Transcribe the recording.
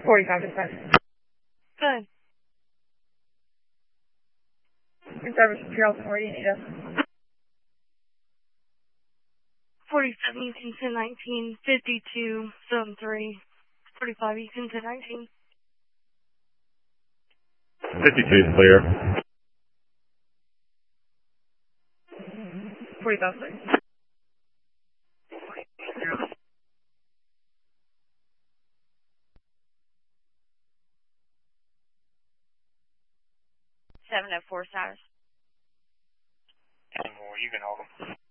45 dispatch. Good. In service to Charleston, where do you need us? 47, you can send 19, 52, 73, 45, you can send 19. 52 is clear. 45, please. Seven at 4 status. Any more, you can hold them.